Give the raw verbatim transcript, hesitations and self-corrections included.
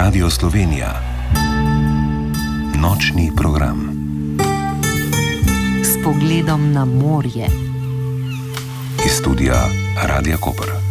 Radio Slovenija. Nočni program. S pogledom na morje. Iz studia Radia Koper.